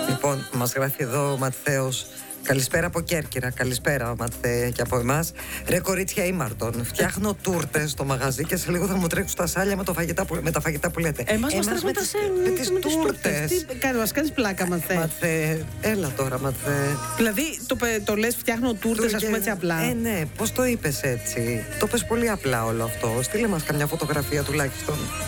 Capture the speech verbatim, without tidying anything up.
Λοιπόν, μας γράφει εδώ ο Ματθαίος. Καλησπέρα από Κέρκυρα. Καλησπέρα, Ματθέ, και από εμάς. Ρε κορίτσια ήμαρτον. Φτιάχνω τούρτες στο μαγαζί και σε λίγο θα μου τρέξουν τα σάλια με, το φαγητά που, με τα φαγητά που λέτε. Εμάς μας τρέχουν τα σάλια με τις τούρτες. Τι κάνει, μας κάνεις πλάκα, Ματθέ. Ματθέ, έλα τώρα, Ματθέ. Δηλαδή, το, το λες φτιάχνω τούρτες, ας πούμε, έτσι απλά. Ε, ναι, πώς το είπες έτσι. Το πες πολύ απλά όλο αυτό. Στείλε μας καμιά φωτογραφία τουλάχιστον.